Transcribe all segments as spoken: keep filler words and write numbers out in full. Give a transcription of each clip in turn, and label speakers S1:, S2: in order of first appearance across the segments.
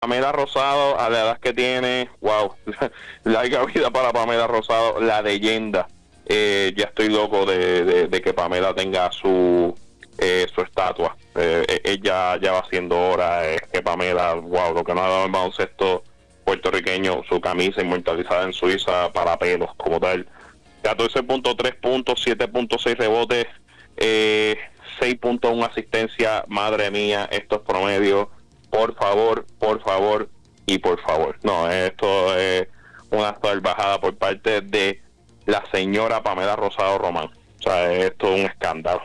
S1: Pamela Rosado, a la edad que tiene, wow, larga vida para Pamela Rosado, la leyenda. Eh, ya estoy loco de, de, de que Pamela tenga su eh, su estatua. Eh, ella ya va siendo hora, eh, que Pamela, wow, lo que nos ha dado el baloncesto puertorriqueño, su camisa inmortalizada en Suiza para pelos como tal. catorce punto tres puntos, siete punto seis rebotes, eh, seis punto uno asistencia. Madre mía, estos promedios. Por favor, por favor y por favor. No, esto es una salvajada por parte de la señora Pamela Rosado Román. O sea, esto es un escándalo.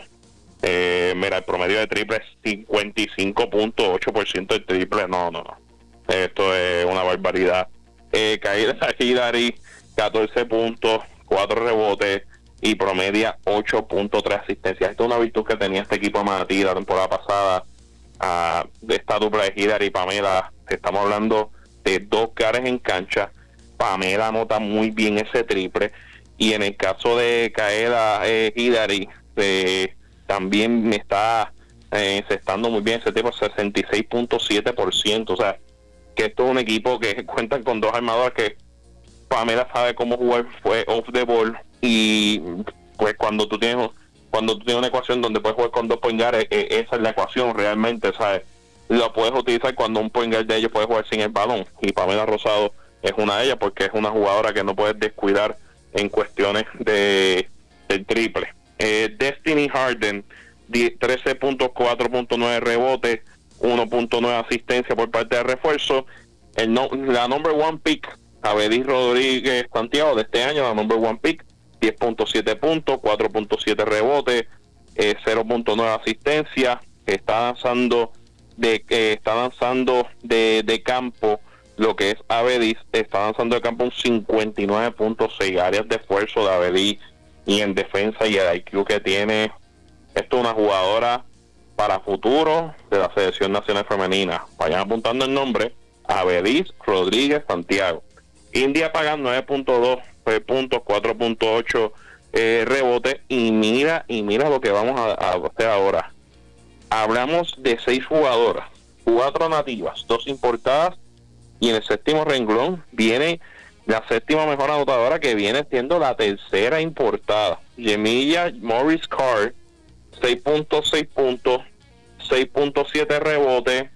S1: Eh, mira, el promedio de triple es cincuenta y cinco punto ocho por ciento de triple. No, no, no. Esto es una barbaridad. Eh, Caída Hidari, catorce puntos, cuatro rebotes y promedia ocho punto tres asistencias. Esto es una virtud que tenía este equipo de Manatí la temporada pasada. Uh, de esta dupla de Hidari y Pamela. Estamos hablando de dos caras en cancha. Pamela anota muy bien ese triple, y en el caso de Kaela eh, Hidari, eh, también me está eh, encestando muy bien ese tipo, sesenta y seis punto siete por ciento. O sea, que esto es un equipo que cuentan con dos armadoras que Pamela sabe cómo jugar fue off the ball, y pues cuando tú tienes cuando tú tienes una ecuación donde puedes jugar con dos point guards, eh, esa es la ecuación realmente, ¿sabes? La puedes utilizar cuando un point guard de ellos puede jugar sin el balón, y Pamela Rosado es una de ellas, porque es una jugadora que no puedes descuidar en cuestiones de del triple. eh, Destiny Harden, trece puntos, cuatro punto nueve rebotes, uno punto nueve asistencia por parte de refuerzo. El no, la number one pick, Abedí Rodríguez Santiago, de este año, la number one pick, diez punto siete puntos, cuatro punto siete rebotes, eh, cero punto nueve asistencia. Está lanzando de eh, está lanzando de, de campo, lo que es Abedí, está lanzando de campo un cincuenta y nueve punto seis áreas de esfuerzo de Abedí, y en defensa y el I Q que tiene. Esto es una jugadora para futuro de la selección nacional femenina. Vayan apuntando el nombre: Abedí Rodríguez Santiago. India Pagan, nueve punto dos puntos, cuatro punto ocho eh, rebotes, y mira y mira lo que vamos a, a hacer ahora. Hablamos de seis jugadoras, cuatro nativas, dos importadas, y en el séptimo renglón viene la séptima mejor anotadora, que viene siendo la tercera importada, Yemilla Morris Carr, seis punto seis puntos, seis punto siete rebotes.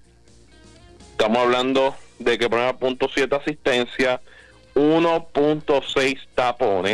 S1: Estamos hablando de que pone punto siete asistencia, uno punto seis tapones,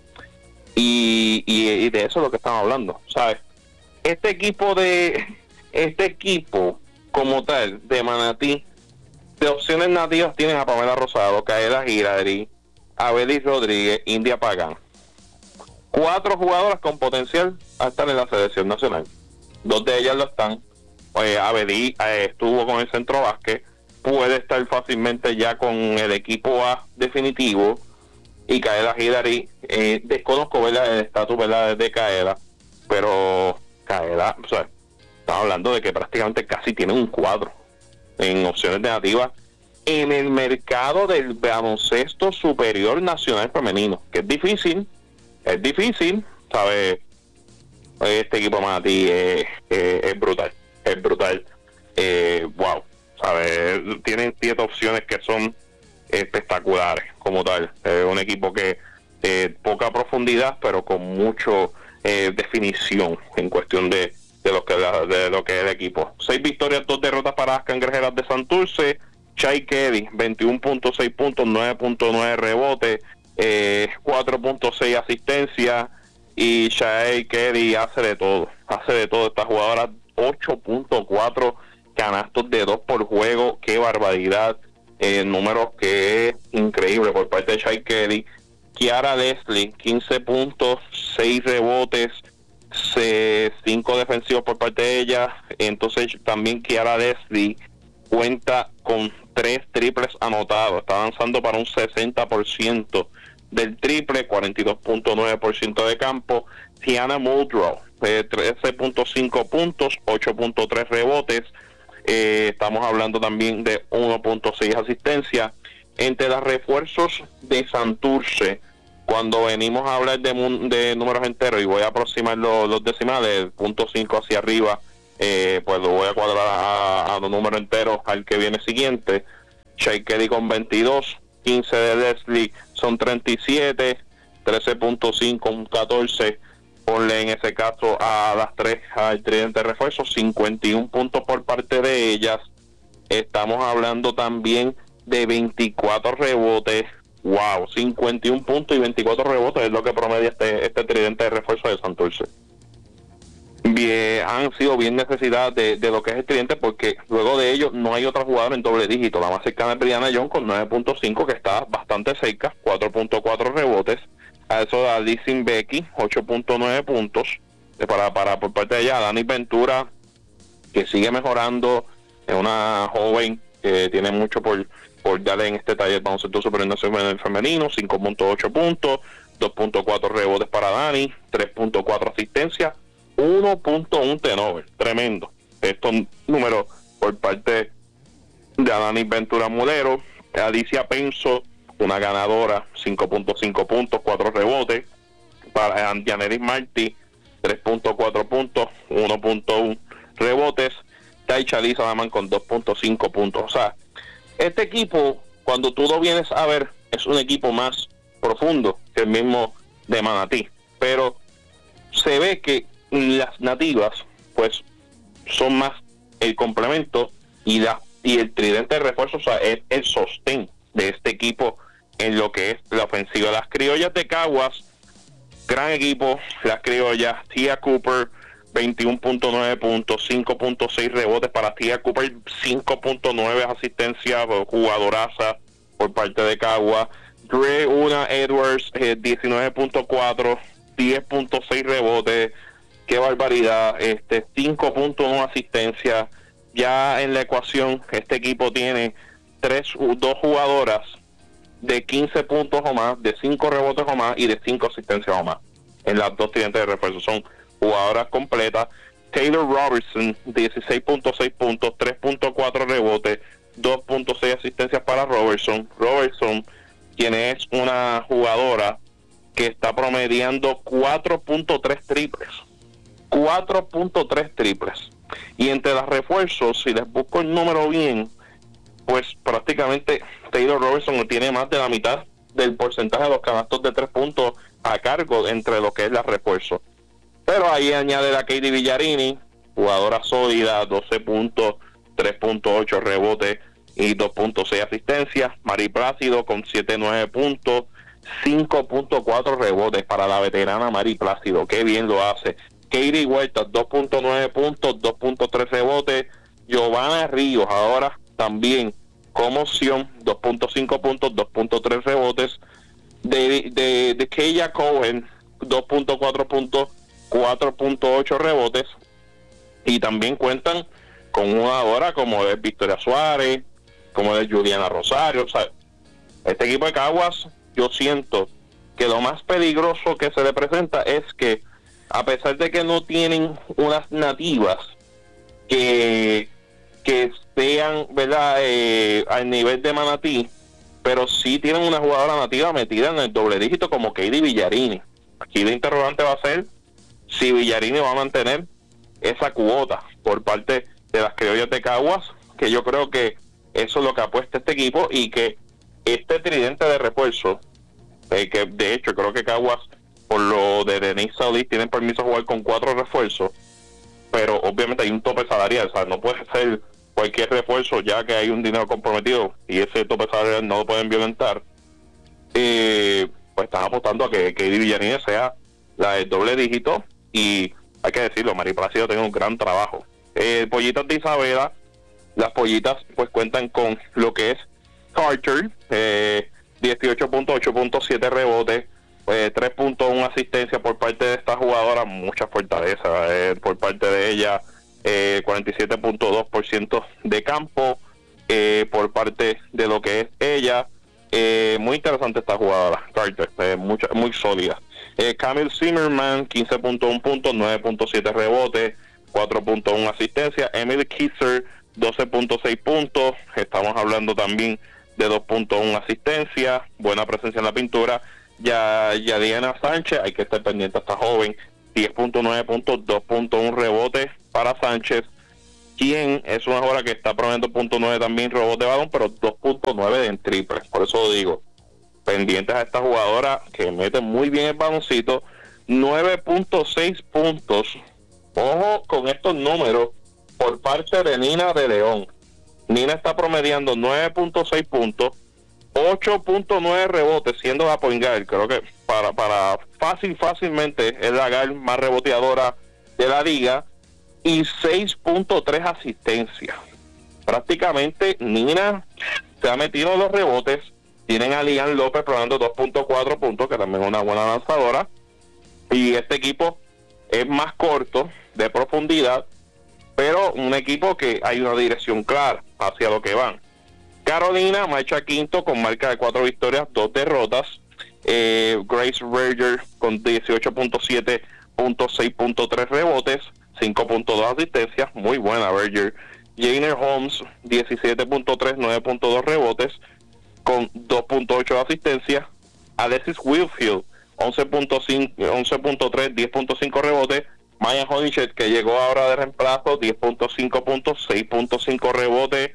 S1: y, y, y de eso es lo que estamos hablando, ¿sabes? Este equipo de este equipo como tal de Manatí, de opciones nativas, tienes a Pamela Rosado, Kaela Hidari, Abedí Rodríguez, India Pagan. Cuatro jugadoras con potencial a estar en la selección nacional. Dos de ellas lo están. Eh, Abedí eh, estuvo con el Centro Básquet, puede estar fácilmente ya con el equipo A definitivo. Y Kaela Hidari, eh, desconozco, ¿verdad?, el estatus, ¿verdad?, de Kaela, pero Kaela, o sea, estamos hablando de que prácticamente casi tiene un cuadro en opciones de nativas en el mercado del baloncesto superior nacional femenino, que es difícil, es difícil, ¿sabes? Este equipo Manatí es, es, es brutal, es brutal, eh, wow, ¿sabes? Tienen siete opciones que son espectaculares como tal. Eh, un equipo que eh, poca profundidad, pero con mucho eh, definición en cuestión de, de lo que de lo que es el equipo. Seis victorias, dos derrotas para las Cangrejeras de Santurce. Chai Kelly, veintiuno punto seis puntos, nueve punto nueve rebotes, eh, cuatro punto seis asistencias, y Chai Kelly hace de todo, hace de todo esta jugadora. Ocho punto cuatro canastos de dos por juego, qué barbaridad. Eh, números que es increíble por parte de Chai Kelly. Kiara Leslie, quince puntos, seis rebotes, cinco defensivos por parte de ella. Entonces también Kiara Leslie cuenta con tres triples anotados, está avanzando para un sesenta por ciento del triple, cuarenta y dos punto nueve por ciento de campo. Tiana Muldrow, eh, trece punto cinco puntos, ocho punto tres rebotes. Eh, estamos hablando también de uno punto seis asistencia. Entre los refuerzos de Santurce, cuando venimos a hablar de, de números enteros, y voy a aproximar los, los decimales, punto cinco hacia arriba, eh, pues lo voy a cuadrar a, a los números enteros al que viene siguiente. Shea Kelly con veintidós, quince de Leslie son treinta y siete, trece punto cinco, un catorce. Ponle en ese caso a las tres al tridente de refuerzo, cincuenta y uno puntos por parte de ellas. Estamos hablando también de veinticuatro rebotes. Wow, cincuenta y uno puntos y veinticuatro rebotes es lo que promedia este, este tridente de refuerzo de Santurce. Bien, han sido bien necesidad de, de lo que es el tridente, porque luego de ellos no hay otra jugadora en doble dígito. La más cercana es Brianna Young con nueve punto cinco, que está bastante cerca, cuatro punto cuatro rebotes. A eso da Lizzie Becky, ocho punto nueve puntos. Para, para por parte de ella, Dani Ventura, que sigue mejorando, es una joven que tiene mucho por, por darle en este taller baloncesto superior femenino, cinco punto ocho puntos, dos punto cuatro rebotes para Dani, tres punto cuatro asistencias, uno punto uno turnover, tremendo. Estos números por parte de Dani Ventura Mulero. Alicia Penso, una ganadora, cinco punto cinco puntos, cuatro rebotes. Para Andianeris Martí, tres punto cuatro puntos, uno punto uno rebotes. Taicha Lisa Daman con dos punto cinco puntos. O sea, este equipo, cuando tú lo vienes a ver, es un equipo más profundo que el mismo de Manatí. Pero se ve que las nativas, pues, son más el complemento y la y el tridente de refuerzo, o sea, es el sostén de este equipo en lo que es la ofensiva. Las criollas de Caguas, gran equipo, las criollas. Tia Cooper, veintiuno punto nueve puntos, cinco punto seis rebotes para Tia Cooper, cinco punto nueve asistencias, jugadoraza por parte de Caguas. Dre Una Edwards, eh, diecinueve punto cuatro, diez punto seis rebotes, qué barbaridad, este cinco punto uno asistencia. Ya en la ecuación, este equipo tiene tres, dos jugadoras de quince puntos o más, de cinco rebotes o más y de cinco asistencias o más. En las dos tridentes de refuerzo son jugadoras completas. Taylor Robertson, dieciséis punto seis puntos, tres punto cuatro rebotes, dos punto seis asistencias para Robertson. Robertson, quien es una jugadora que está promediando cuatro punto tres triples. cuatro punto tres triples. Y entre los refuerzos, si les busco el número bien, pues prácticamente Taylor Robertson tiene más de la mitad del porcentaje de los canastos de tres puntos a cargo entre lo que es la refuerzo. Pero ahí añade la Katie Villarini, jugadora sólida, doce puntos, tres punto ocho rebotes y dos punto seis asistencias. Mari Plácido con siete punto nueve puntos, cinco punto cuatro rebotes para la veterana Mari Plácido, qué bien lo hace. Katie Huerta, dos punto nueve puntos, dos punto tres rebotes. Giovanna Ríos, ahora también como opción, dos punto cinco puntos, dos punto tres rebotes. De, de, de Keia Cohen, dos punto cuatro puntos, cuatro punto ocho rebotes. Y también cuentan con una jugadora como es Victoria Suárez, como es Juliana Rosario. O sea, este equipo de Caguas, yo siento que lo más peligroso que se le presenta es que, a pesar de que no tienen unas nativas que, que sean, ¿verdad?, eh, al nivel de Manatí, pero sí tienen una jugadora nativa metida en el doble dígito como Katie Villarini. Aquí la interrogante va a ser si Villarini va a mantener esa cuota por parte de las criollas de Caguas, que yo creo que eso es lo que apuesta este equipo, y que este tridente de refuerzo, eh, que de hecho creo que Caguas, por lo de Denise Saudí, tienen permiso de jugar con cuatro refuerzos, pero obviamente hay un tope salarial, o sea, no puede ser cualquier refuerzo ya que hay un dinero comprometido y ese tope salarial no lo pueden violentar. Eh, pues están apostando a que Katie Villarini sea la del doble dígito, y hay que decirlo, Mari Plácido tiene un gran trabajo. Eh, pollitas de Isabela, las pollitas pues cuentan con lo que es Carter, eh, dieciocho puntos, ocho punto siete rebotes, eh, tres punto uno asistencia por parte de esta jugadora, mucha fortaleza eh, por parte de ella, eh, cuarenta y siete punto dos por ciento de campo eh, por parte de lo que es ella. Eh, muy interesante esta jugadora, Carter, eh, mucha, muy sólida. Eh, Camille Zimmerman, quince punto uno puntos, nueve punto siete rebotes, cuatro punto uno asistencia. Emily Kisser, doce punto seis puntos, estamos hablando también de dos punto uno asistencia, buena presencia en la pintura. Ya, ya Diana Sánchez, hay que estar pendiente a esta joven, diez punto nueve puntos, dos punto uno rebotes para Sánchez. quien es una jugadora que está promediando punto nueve también robos de balón, pero dos punto nueve en triple. Por eso digo, pendientes a esta jugadora que mete muy bien el baloncito. Nueve punto seis puntos. Ojo con estos números por parte de Nina de León. Nina está promediando nueve punto seis puntos, ocho punto nueve rebotes, siendo la point guard. Creo que para, para fácil, fácilmente es la guard más reboteadora de la liga. Y seis punto tres asistencias. Prácticamente Nina se ha metido en los rebotes. Tienen a Lian López probando dos punto cuatro puntos, que también es una buena lanzadora. Y este equipo es más corto, de profundidad, pero un equipo que hay una dirección clara hacia lo que van. Carolina marcha quinto con marca de cuatro victorias, dos derrotas. Eh, Grace Berger con dieciocho punto siete puntos, seis punto tres rebotes, cinco punto dos asistencias, muy buena Berger. Jainer Holmes, diecisiete punto tres, nueve punto dos rebotes, con dos punto ocho asistencias. Alexis Wilfield, once punto tres, diez punto cinco rebotes. Maya Honeychett, que llegó ahora de reemplazo, diez punto cinco puntos, seis punto cinco rebotes,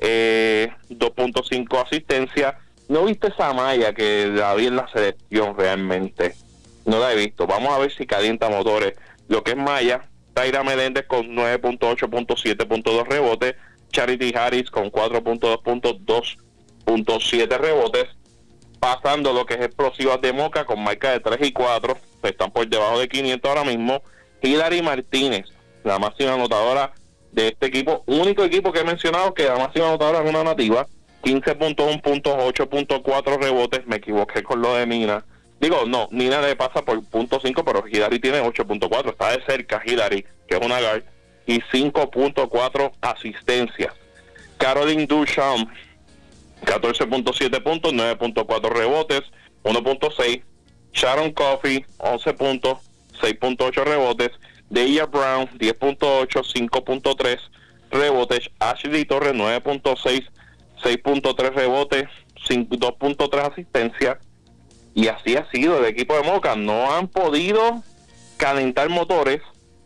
S1: eh, dos punto cinco asistencias. No viste esa Maya que la vi en la selección realmente. No la he visto. Vamos a ver si calienta motores. Lo que es Maya. Taira Meléndez con nueve punto ocho puntos, siete punto dos rebotes. Charity Harris con cuatro punto dos puntos, dos punto siete rebotes. Pasando lo que es explosivas de Moca con marca de tres y cuatro. Están por debajo de quinientos ahora mismo. Hilary Martínez, la máxima anotadora de este equipo. Único equipo que he mencionado que la máxima anotadora es una nativa. quince punto uno puntos, ocho punto cuatro rebotes. Me equivoqué con lo de Nina. Digo, no, Nina le pasa por punto cinco, pero Hilary tiene ocho punto cuatro. Está de cerca Hilary, que es una guard. Y cinco punto cuatro asistencias. Caroline Duchamp, catorce punto siete puntos, nueve punto cuatro rebotes, uno punto seis. Sharon Coffey, once puntos, seis punto ocho rebotes. Deia Brown, diez punto ocho, cinco punto tres rebotes. Ashley Torres, nueve punto seis, seis punto tres rebotes, dos punto tres asistencias. Y así ha sido el equipo de Moca. No han podido calentar motores.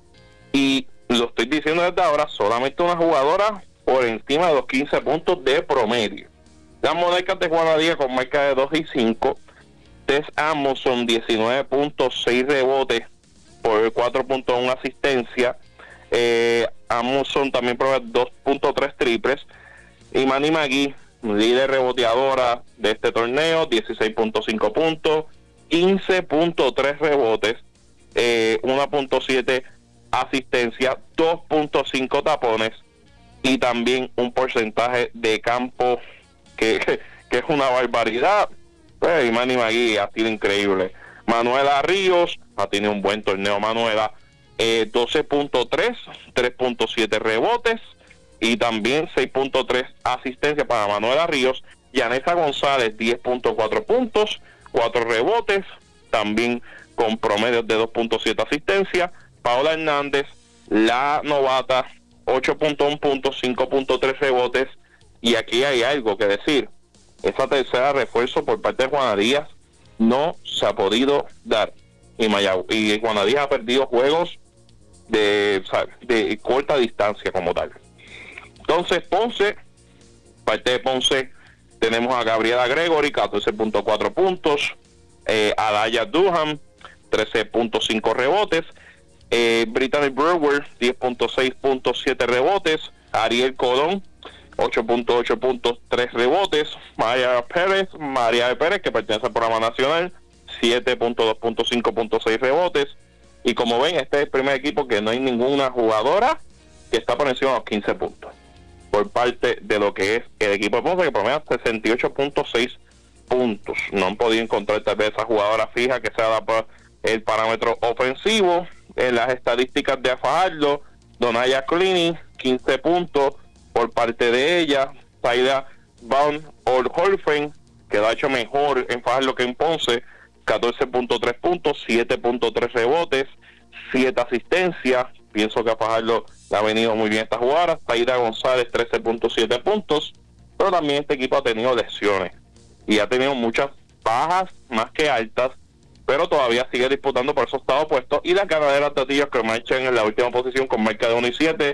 S1: Y lo estoy diciendo desde ahora, solamente una jugadora por encima de los quince puntos de promedio. Las Monarcas de Juanadía con marca de dos y cinco. Tess Amundson, diecinueve punto seis rebotes por cuatro punto uno asistencia. Eh, Amundson también provee dos punto tres triples. Y Manny McGee, líder reboteadora de este torneo, dieciséis punto cinco puntos, quince punto tres rebotes, eh, uno punto siete asistencia, dos punto cinco tapones y también un porcentaje de campo que, que, que es una barbaridad. Pues, y Manny McGee ha sido increíble. Manuela Ríos ha tenido un buen torneo. Manuela, eh, doce punto tres, tres punto siete rebotes y también seis punto tres asistencia para Manuela Ríos. Yanesa González, diez punto cuatro puntos, cuatro rebotes, también con promedios de dos punto siete asistencia. Paola Hernández, la novata, ocho punto uno puntos, cinco punto tres rebotes. Y aquí hay algo que decir. Esa tercera refuerzo por parte de Juana Díaz no se ha podido dar. Y, Mayagüez, y Juana Díaz ha perdido juegos de, de corta distancia como tal. Entonces, Ponce, parte de Ponce, tenemos a Gabriela Gregory, catorce punto cuatro puntos, eh, Alaya Duham, trece punto cinco rebotes, eh, Brittany Brewer, diez punto seis puntos, siete rebotes, Ariel Colón, ocho punto ocho puntos, tres rebotes, María Pérez, María Pérez, que pertenece al programa nacional, siete punto dos puntos, cinco punto seis rebotes, y como ven, este es el primer equipo que no hay ninguna jugadora que está por encima de los quince puntos. Por parte de lo que es el equipo de Ponce, que promedia sesenta y ocho punto seis puntos. No han podido encontrar tal vez esa jugadora fija que sea el parámetro ofensivo. En las estadísticas de Fajardo, Donaya Clini, quince puntos por parte de ella. Saida Van Olholfen, que lo ha hecho mejor en Fajardo que en Ponce, catorce punto tres puntos, siete punto tres rebotes, siete asistencias. Pienso que a Fajardo le ha venido muy bien esta jugada. Taira González, trece punto siete puntos. Pero también este equipo ha tenido lesiones. Y ha tenido muchas bajas, más que altas. Pero todavía sigue disputando por esos estados puestos. Y las ganaderas de Tatillos que marchan en la última posición con marca de uno y siete.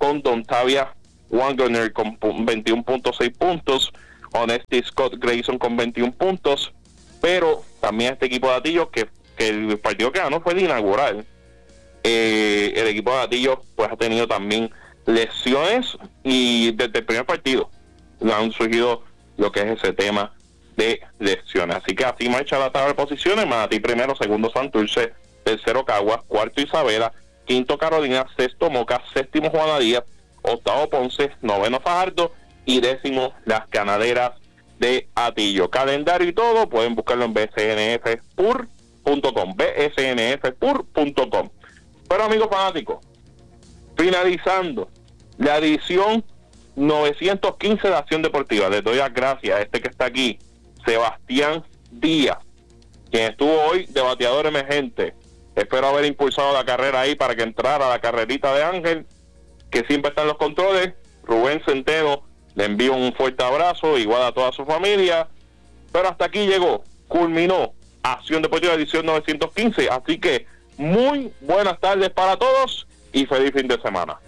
S1: con Dontavia Wangoner con veintiuno punto seis puntos, Honesty Scott Grayson con veintiún puntos, pero también este equipo de Atillo, que, que el partido que ganó fue el inaugural, eh, el equipo de Atillo pues ha tenido también lesiones, y desde el primer partido le han surgido lo que es ese tema de lesiones. Así que así marcha la tabla de posiciones: Manatí primero, segundo Santurce, tercero Caguas, cuarto Isabela, quinto Carolina, sexto Moca, séptimo Juana Díaz, octavo Ponce, noveno Fajardo y décimo las Ganaderas de Atillo. Calendario y todo pueden buscarlo en b s n f p u r punto com, b s n f p u r punto com. Pero amigos fanáticos, finalizando la edición novecientos quince de Acción Deportiva, les doy las gracias a este que está aquí, Sebastián Díaz, quien estuvo hoy de bateador emergente. Espero haber impulsado la carrera ahí para que entrara la carrerita de Ángel, que siempre está en los controles. Rubén Centeno, le envío un fuerte abrazo, igual a toda su familia. Pero hasta aquí llegó, culminó Acción Deportiva edición novecientos quince. Así que muy buenas tardes para todos y feliz fin de semana.